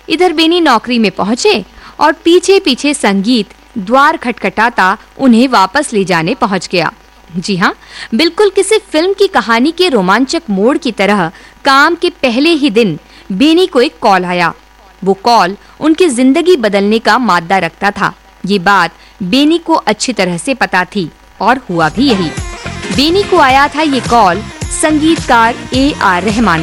इधर बेनी नौकरी में पहुंचे और पीछे-पीछे संगीत द्वार खटखटाता उन्हें वापस ले जाने पहुंच गया। जी हाँ, बिल्कुल किसी फिल्म की कहानी के रोमांचक मोड़ की तरह काम के पहले ही दिन बेनी को एक कॉल आया। वो कॉल उनकी जिंदगी बदलने का मादा रखता था। ये बात बेनी को अच्छी तरह से पता थी और हुआ भी यही। बेनी को आया था ये कॉल संगीतकार A.R. रहमान